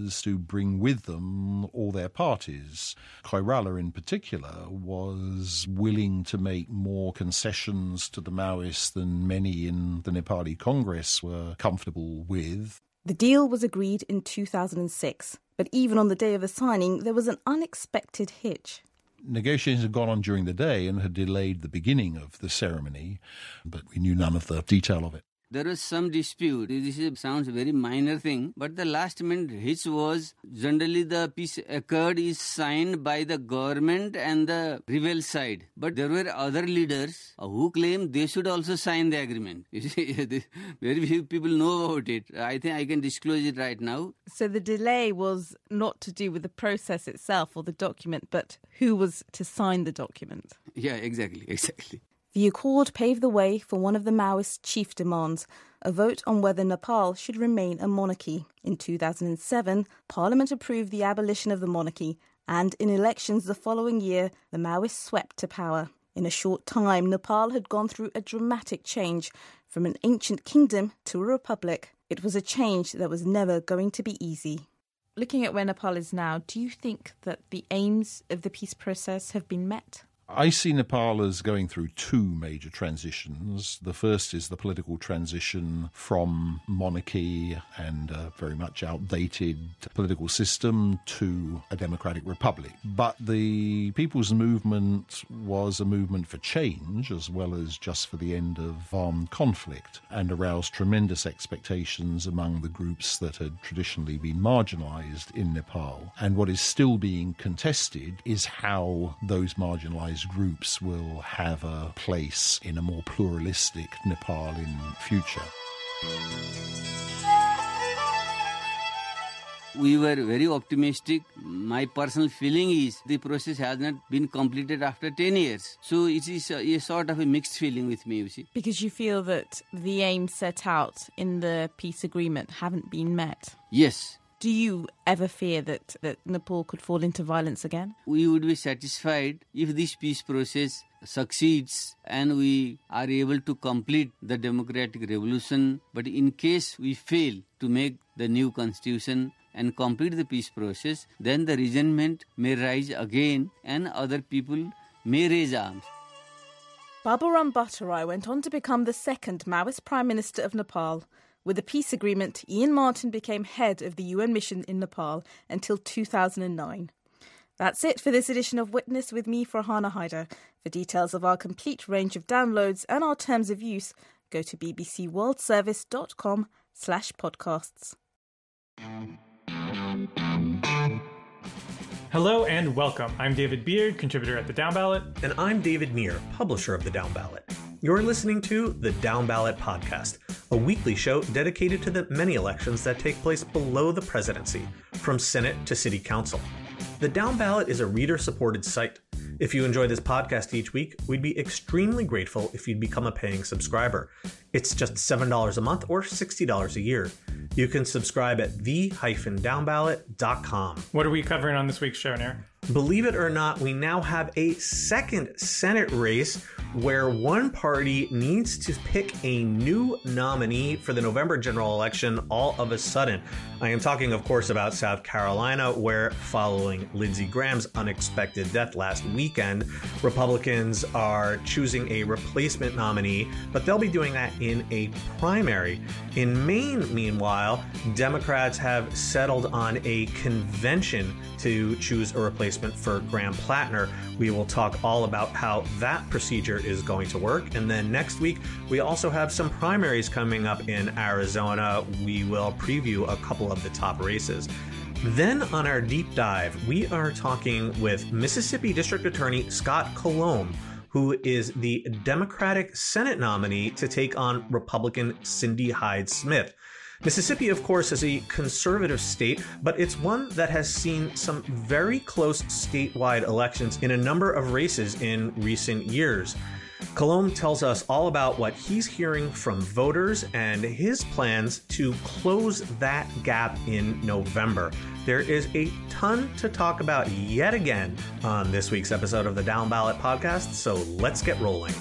was to bring with them all their parties. Koirala in particular was willing to make more concessions to the Maoists than many in the Nepali Congress were comfortable with. The deal was agreed in 2006, but even on the day of the signing, there was an unexpected hitch. Negotiations had gone on during the day and had delayed the beginning of the ceremony, but we knew none of the detail of it. There was some dispute. This sounds a very minor thing, but the last minute hitch was generally the peace accord is signed by the government and the rebel side. But there were other leaders who claimed they should also sign the agreement. You see, very few people know about it. I think I can disclose it right now. So the delay was not to do with the process itself or the document, but who was to sign the document. Yeah, exactly. The accord paved the way for one of the Maoist chief demands, a vote on whether Nepal should remain a monarchy. In 2007, Parliament approved the abolition of the monarchy, and in elections the following year, the Maoists swept to power. In a short time, Nepal had gone through a dramatic change, from an ancient kingdom to a republic. It was a change that was never going to be easy. Looking at where Nepal is now, do you think that the aims of the peace process have been met? I see Nepal as going through two major transitions. The first is the political transition from monarchy and a very much outdated political system to a democratic republic. But the people's movement was a movement for change as well as just for the end of armed conflict, and aroused tremendous expectations among the groups that had traditionally been marginalised in Nepal. And what is still being contested is how those marginalised groups will have a place in a more pluralistic Nepal in future. We were very optimistic. My personal feeling is the process has not been completed after 10 years. So it is a sort of a mixed feeling with me, you see. Because you feel that the aims set out in the peace agreement haven't been met? Yes. Do you ever fear that Nepal could fall into violence again? We would be satisfied if this peace process succeeds and we are able to complete the democratic revolution. But in case we fail to make the new constitution and complete the peace process, then the resentment may rise again and other people may raise arms. Baburam Bhattarai went on to become the second Maoist Prime Minister of Nepal. With the peace agreement, Ian Martin became head of the UN mission in Nepal until 2009. That's it for this edition of Witness with me, Farhana Haider. For details of our complete range of downloads and our terms of use, go to bbcworldservice.com/podcasts. Hello and welcome. I'm David Beard, contributor at The Down Ballot. And I'm David Neer, publisher of The Down Ballot. You're listening to The Down Ballot Podcast, a weekly show dedicated to the many elections that take place below the presidency, from Senate to City Council. The Down Ballot is a reader-supported site. If you enjoy this podcast each week, we'd be extremely grateful if you'd become a paying subscriber. It's just $7 a month or $60 a year. You can subscribe at the-downballot.com. What are we covering on this week's show, Nair? Believe it or not, we now have a second Senate race where one party needs to pick a new nominee for the November general election all of a sudden. I am talking, of course, about South Carolina, where following Lindsey Graham's unexpected death last weekend, Republicans are choosing a replacement nominee, but they'll be doing that in a primary. In Maine, meanwhile, Democrats have settled on a convention to choose a replacement for Graham Plattner. We will talk all about how that procedure is going to work. And then next week, we also have some primaries coming up in Arizona. We will preview a couple of the top races. Then on our deep dive, we are talking with Mississippi District Attorney Scott Colomb, who is the Democratic Senate nominee to take on Republican Cindy Hyde-Smith. Mississippi, of course, is a conservative state, but it's one that has seen some very close statewide elections in a number of races in recent years. Colomb tells us all about what he's hearing from voters and his plans to close that gap in November. There is a ton to talk about yet again on this week's episode of the Down Ballot Podcast, so let's get rolling.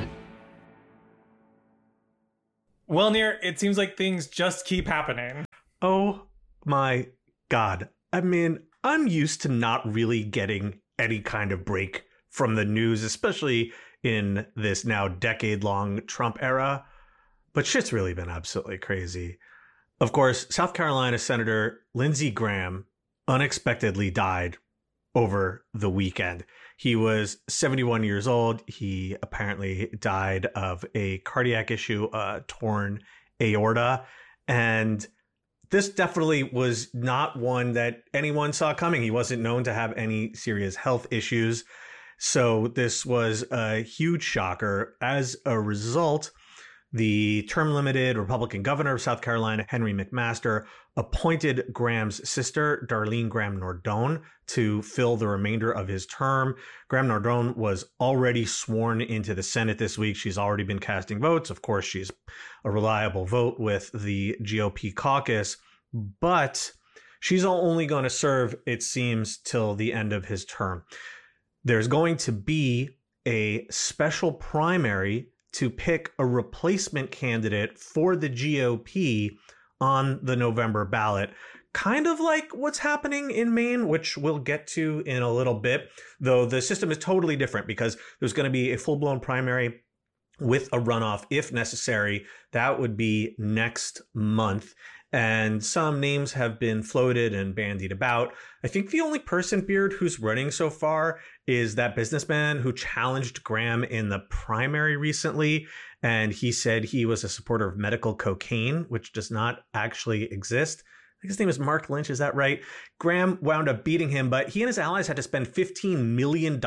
Well, Nair, it seems like things just keep happening. Oh my God. I mean, I'm used to not really getting any kind of break from the news, especially in this now decade-long Trump era. But shit's really been absolutely crazy. Of course, South Carolina Senator Lindsey Graham unexpectedly died over the weekend. He was 71 years old. He apparently died of a cardiac issue, a torn aorta. And this definitely was not one that anyone saw coming. He wasn't known to have any serious health issues. So this was a huge shocker. As a result, the term-limited Republican governor of South Carolina, Henry McMaster, appointed Graham's sister, Darlene Graham Nardone, to fill the remainder of his term. Graham Nardone was already sworn into the Senate this week. She's already been casting votes. Of course, she's a reliable vote with the GOP caucus, but she's only going to serve, it seems, till the end of his term. There's going to be a special primary to pick a replacement candidate for the GOP on the November ballot. Kind of like what's happening in Maine, which we'll get to in a little bit, though the system is totally different because there's going to be a full-blown primary with a runoff if necessary. That would be next month. And some names have been floated and bandied about. I think the only person, Beard, who's running so far is that businessman who challenged Graham in the primary recently. And he said he was a supporter of medical cocaine, which does not actually exist. I think his name is Mark Lynch. Is that right? Graham wound up beating him, but he and his allies had to spend $15 million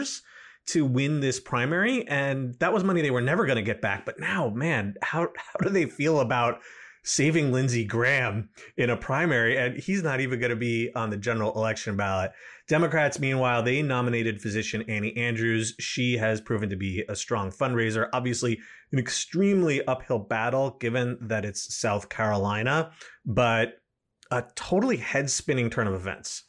to win this primary. And that was money they were never going to get back. But now, man, how do they feel about saving Lindsey Graham in a primary? And he's not even going to be on the general election ballot. Democrats, meanwhile, they nominated physician Annie Andrews. She has proven to be a strong fundraiser. Obviously, an extremely uphill battle given that it's South Carolina, but a totally head-spinning turn of events.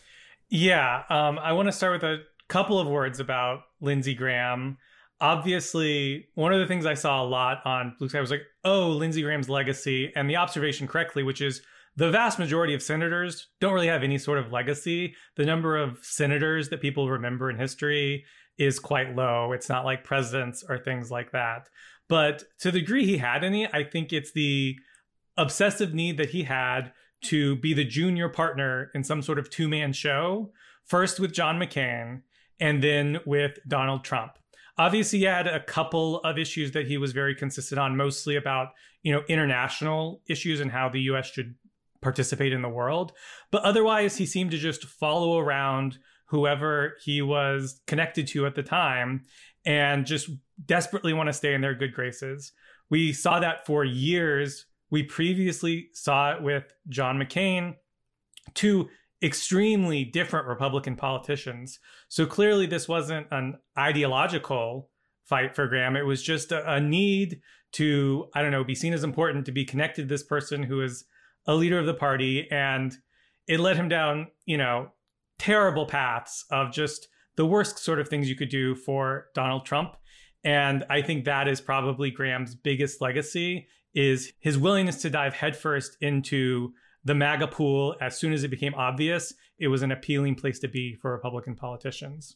Yeah, I want to start with a couple of words about Lindsey Graham. Obviously, one of the things I saw a lot on Blue Sky was like, oh, Lindsey Graham's legacy, and the observation correctly, which is the vast majority of senators don't really have any sort of legacy. The number of senators that people remember in history is quite low. It's not like presidents or things like that. But to the degree he had any, I think it's the obsessive need that he had to be the junior partner in some sort of two-man show, first with John McCain and then with Donald Trump. Obviously, he had a couple of issues that he was very consistent on, mostly about, international issues and how the U.S. should participate in the world. But otherwise, he seemed to just follow around whoever he was connected to at the time and just desperately want to stay in their good graces. We saw that for years. We previously saw it with John McCain, two extremely different Republican politicians. So clearly this wasn't an ideological fight for Graham. It was just a need to, be seen as important, to be connected to this person who is a leader of the party. And it led him down, terrible paths of just the worst sort of things you could do for Donald Trump. And I think that is probably Graham's biggest legacy, is his willingness to dive headfirst into the MAGA pool as soon as it became obvious it was an appealing place to be for Republican politicians.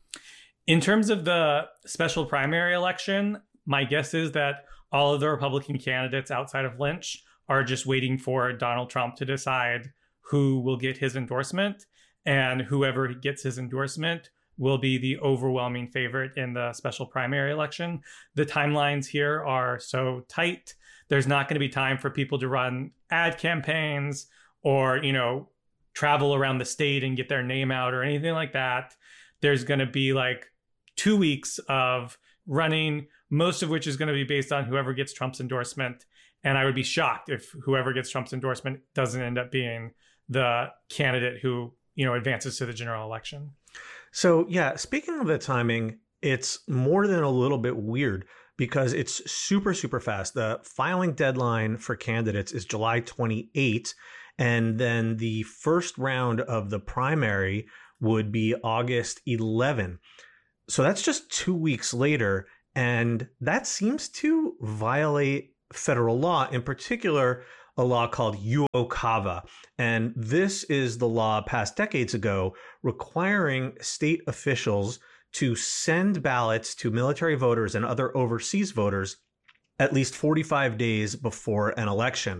In terms of the special primary election, my guess is that all of the Republican candidates outside of Lynch are just waiting for Donald Trump to decide who will get his endorsement, and whoever gets his endorsement will be the overwhelming favorite in the special primary election. The timelines here are so tight. There's not going to be time for people to run ad campaigns or, travel around the state and get their name out or anything like that. There's going to be like 2 weeks of running, most of which is going to be based on whoever gets Trump's endorsement. And I would be shocked if whoever gets Trump's endorsement doesn't end up being the candidate who, advances to the general election. So, yeah, speaking of the timing, it's more than a little bit weird because it's super, super fast. The filing deadline for candidates is July 28, and then the first round of the primary would be August 11. So that's just 2 weeks later, and that seems to violate federal law. In particular, a law called UOCAVA. And this is the law passed decades ago requiring state officials to send ballots to military voters and other overseas voters at least 45 days before an election.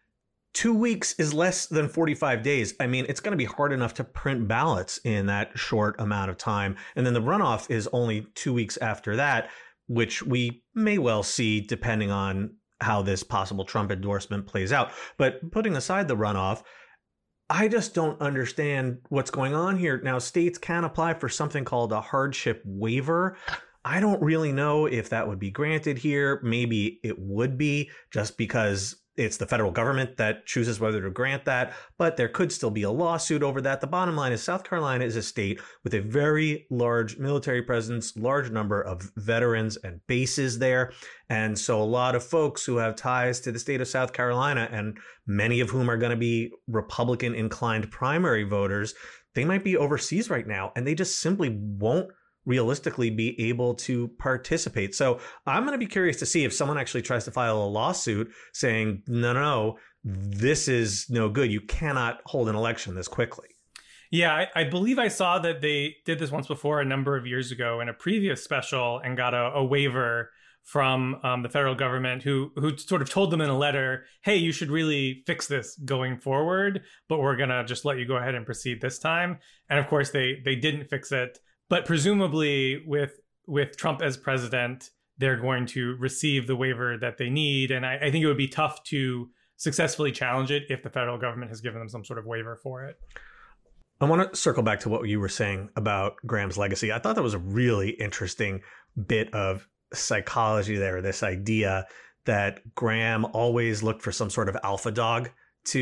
2 weeks is less than 45 days. I mean, it's going to be hard enough to print ballots in that short amount of time. And then the runoff is only 2 weeks after that, which we may well see depending on how this possible Trump endorsement plays out. But putting aside the runoff, I just don't understand what's going on here. Now, states can apply for something called a hardship waiver. I don't really know if that would be granted here. Maybe it would be, just because it's the federal government that chooses whether to grant that, but there could still be a lawsuit over that. The bottom line is South Carolina is a state with a very large military presence, large number of veterans and bases there. And so a lot of folks who have ties to the state of South Carolina, and many of whom are going to be Republican inclined primary voters, they might be overseas right now, and they just simply won't realistically be able to participate. So I'm going to be curious to see if someone actually tries to file a lawsuit saying, no, this is no good. You cannot hold an election this quickly. Yeah, I believe I saw that they did this once before a number of years ago in a previous special and got a waiver from the federal government who sort of told them in a letter, hey, you should really fix this going forward, but we're going to just let you go ahead and proceed this time. And of course, they didn't fix it. But presumably with Trump as president, they're going to receive the waiver that they need. And I think it would be tough to successfully challenge it if the federal government has given them some sort of waiver for it. I want to circle back to what you were saying about Graham's legacy. I thought that was a really interesting bit of psychology there, this idea that Graham always looked for some sort of alpha dog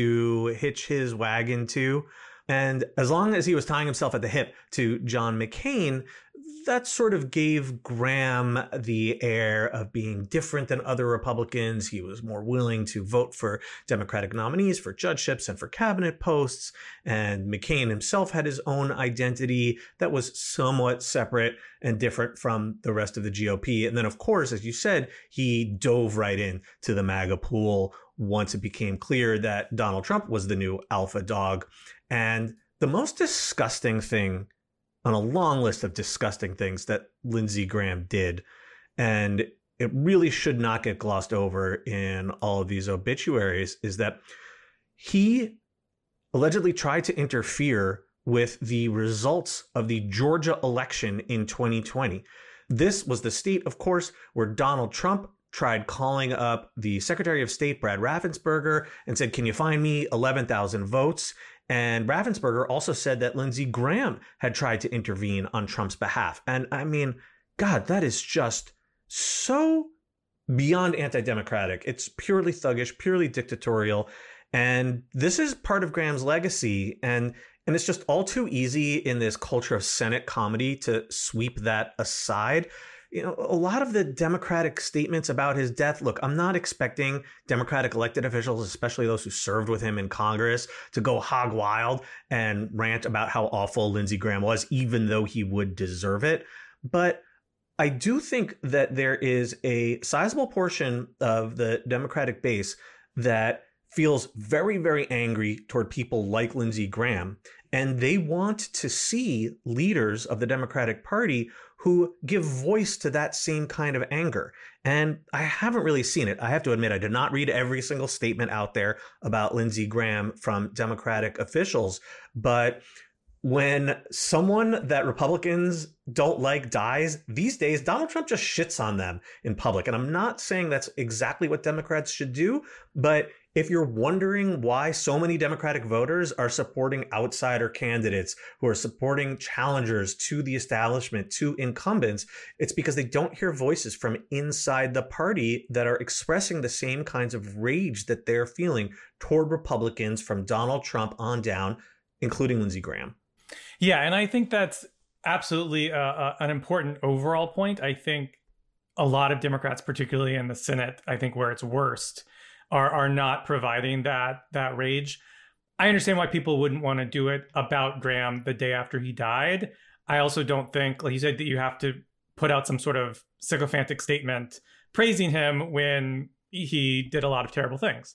to hitch his wagon to. And as long as he was tying himself at the hip to John McCain, that sort of gave Graham the air of being different than other Republicans. He was more willing to vote for Democratic nominees for judgeships and for cabinet posts. And McCain himself had his own identity that was somewhat separate and different from the rest of the GOP. And then, of course, as you said, he dove right into the MAGA pool once it became clear that Donald Trump was the new alpha dog. And the most disgusting thing on a long list of disgusting things that Lindsey Graham did, and it really should not get glossed over in all of these obituaries, is that he allegedly tried to interfere with the results of the Georgia election in 2020. This was the state, of course, where Donald Trump tried calling up the Secretary of State, Brad Raffensperger, and said, can you find me 11,000 votes? And Raffensperger also said that Lindsey Graham had tried to intervene on Trump's behalf. And I mean, God, that is just so beyond anti-democratic. It's purely thuggish, purely dictatorial. And this is part of Graham's legacy. And it's just all too easy in this culture of Senate comedy to sweep that aside. You know, a lot of the Democratic statements about his death, look, I'm not expecting Democratic elected officials, especially those who served with him in Congress, to go hog wild and rant about how awful Lindsey Graham was, even though he would deserve it. But I do think that there is a sizable portion of the Democratic base that feels very, very angry toward people like Lindsey Graham. And they want to see leaders of the Democratic Party who give voice to that same kind of anger. And I haven't really seen it. I have to admit, I did not read every single statement out there about Lindsey Graham from Democratic officials. But when someone that Republicans don't like dies, these days, Donald Trump just shits on them in public. And I'm not saying that's exactly what Democrats should do, but if you're wondering why so many Democratic voters are supporting outsider candidates who are supporting challengers to the establishment, to incumbents, it's because they don't hear voices from inside the party that are expressing the same kinds of rage that they're feeling toward Republicans from Donald Trump on down, including Lindsey Graham. Yeah, and I think that's absolutely an important overall point. I think a lot of Democrats, particularly in the Senate, I think where it's worst, are not providing that rage. I understand why people wouldn't want to do it about Graham the day after he died. I also don't think, like you said, that you have to put out some sort of sycophantic statement praising him when he did a lot of terrible things.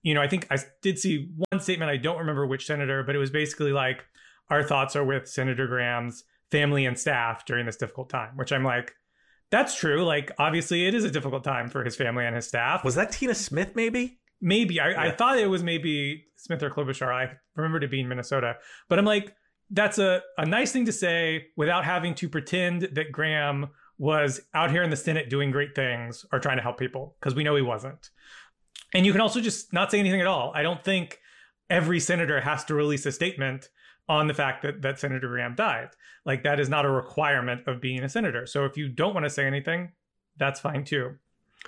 I think I did see one statement. I don't remember which senator, but it was basically like, our thoughts are with Senator Graham's family and staff during this difficult time, which I'm like, that's true. Like, obviously, it is a difficult time for his family and his staff. Was that Tina Smith, maybe? Maybe. I thought it was maybe Smith or Klobuchar. I remembered it being Minnesota. But I'm like, that's a nice thing to say without having to pretend that Graham was out here in the Senate doing great things or trying to help people, because we know he wasn't. And you can also just not say anything at all. I don't think every senator has to release a statement on the fact that Senator Graham died. Like, that is not a requirement of being a senator. So if you don't want to say anything, that's fine too.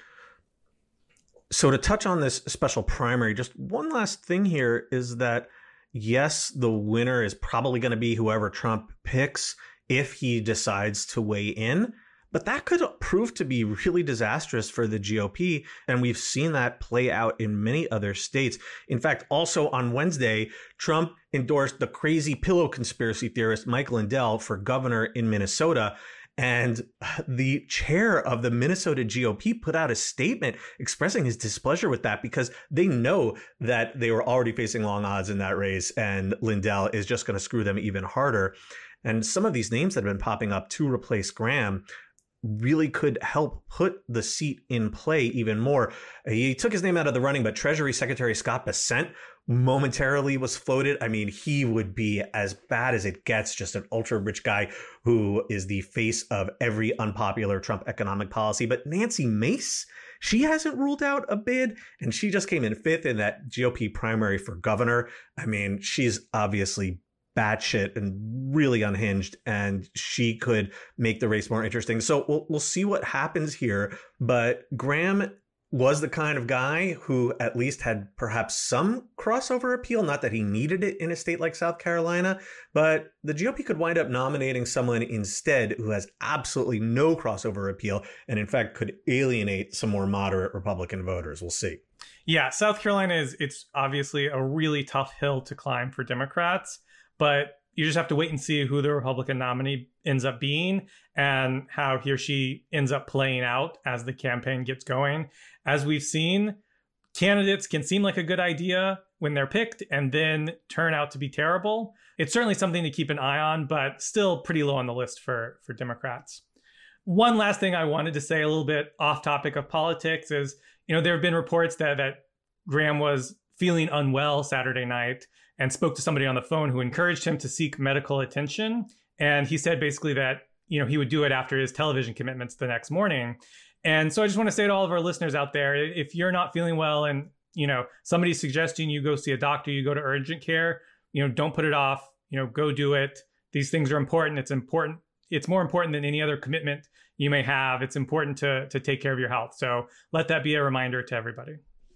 So to touch on this special primary, just one last thing here is that, yes, the winner is probably going to be whoever Trump picks if he decides to weigh in. But that could prove to be really disastrous for the GOP. And we've seen that play out in many other states. In fact, also on Wednesday, Trump endorsed the crazy pillow conspiracy theorist Mike Lindell for governor in Minnesota. And the chair of the Minnesota GOP put out a statement expressing his displeasure with that, because they know that they were already facing long odds in that race, and Lindell is just going to screw them even harder. And some of these names that have been popping up to replace Graham really could help put the seat in play even more. He took his name out of the running, but Treasury Secretary Scott Bessent momentarily was floated. I mean, he would be as bad as it gets, just an ultra rich guy who is the face of every unpopular Trump economic policy. But Nancy Mace, she hasn't ruled out a bid, and she just came in fifth in that GOP primary for governor. I mean, she's obviously batshit and really unhinged, and she could make the race more interesting. So we'll see what happens here. But Graham was the kind of guy who at least had perhaps some crossover appeal. Not that he needed it in a state like South Carolina, but the GOP could wind up nominating someone instead who has absolutely no crossover appeal, and in fact could alienate some more moderate Republican voters. We'll see. Yeah, South Carolina it's obviously a really tough hill to climb for Democrats. But you just have to wait and see who the Republican nominee ends up being and how he or she ends up playing out as the campaign gets going. As we've seen, candidates can seem like a good idea when they're picked and then turn out to be terrible. It's certainly something to keep an eye on, but still pretty low on the list for Democrats. One last thing I wanted to say, a little bit off topic of politics, is, there have been reports that Graham was feeling unwell Saturday night and spoke to somebody on the phone who encouraged him to seek medical attention. And he said basically that, he would do it after his television commitments the next morning. And so I just want to say to all of our listeners out there, if you're not feeling well and, somebody's suggesting you go see a doctor, you go to urgent care, don't put it off, go do it. These things are important. It's important. It's more important than any other commitment you may have. It's important to take care of your health. So let that be a reminder to everybody.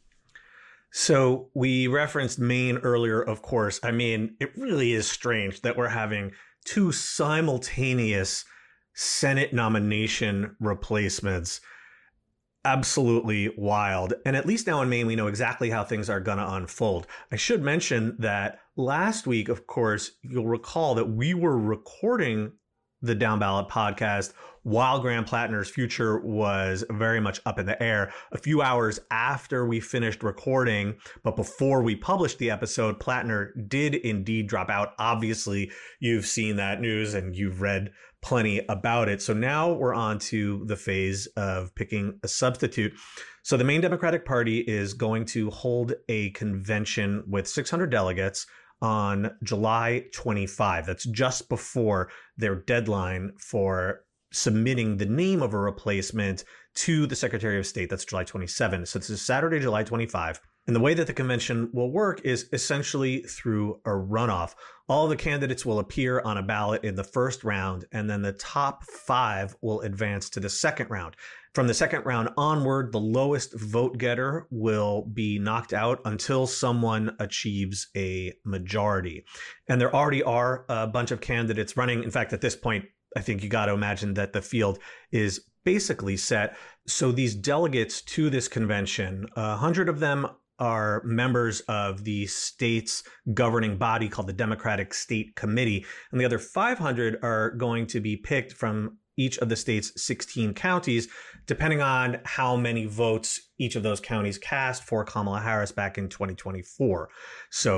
So we referenced Maine earlier, of course. I mean, it really is strange that we're having two simultaneous Senate nomination replacements. Absolutely wild. And at least now in Maine, we know exactly how things are going to unfold. I should mention that last week, of course, you'll recall that we were recording the Down Ballot podcast while Graham Plattner's future was very much up in the air. A few hours after we finished recording, but before we published the episode, Plattner did indeed drop out. Obviously, you've seen that news and you've read plenty about it. So now we're on to the phase of picking a substitute. So the Maine Democratic Party is going to hold a convention with 600 delegates on July 25. That's just before their deadline for submitting the name of a replacement to the Secretary of State. That's July 27. So this is Saturday, July 25. And the way that the convention will work is essentially through a runoff. All the candidates will appear on a ballot in the first round, and then the top 5 will advance to the second round. From the second round onward, the lowest vote getter will be knocked out until someone achieves a majority. And there already are a bunch of candidates running. In fact, at this point, I think you got to imagine that the field is basically set. So these delegates to this convention, 100 of them are members of the state's governing body called the Democratic State Committee, and the other 500 are going to be picked from each of the state's 16 counties, depending on how many votes each of those counties cast for Kamala Harris back in 2024. So